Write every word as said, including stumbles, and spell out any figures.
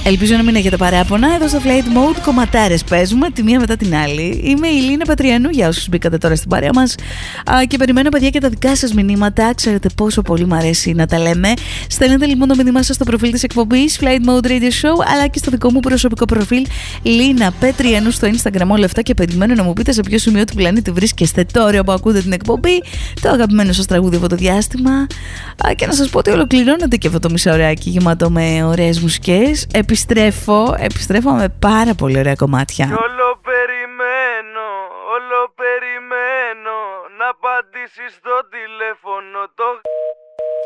Ελπίζω να μην έχετε παράπονα. Εδώ στο Flight Mode κομματάρες παίζουμε τη μία μετά την άλλη. Είμαι η Λίνα Πατριανού, για όσους μπήκατε τώρα στην παρέα μας. Α, και περιμένω, παιδιά, και τα δικά σας μηνύματα. Ξέρετε πόσο πολύ μου αρέσει να τα λέμε. Στέλνετε λοιπόν το μήνυμά σας στο προφίλ της εκπομπής Flight Mode Radio Show, αλλά και στο δικό μου προσωπικό προφίλ Λίνα Πατριανού στο Instagram. Όλα αυτά, και περιμένω να μου πείτε σε ποιο σημείο του πλανήτη βρίσκεστε τώρα που ακούτε την εκπομπή, το αγαπημένο σας τραγούδι από το διάστημα. Α, και να σας πω ότι ολοκληρώνεται και αυτό το μισάωράκι γεμάτο με ωραίες μουσικές. Επιστρέφω, επιστρέφω με πάρα πολύ ωραία κομμάτια. Όλο περιμένω, όλο περιμένω να απαντήσεις στο τηλέφωνο το...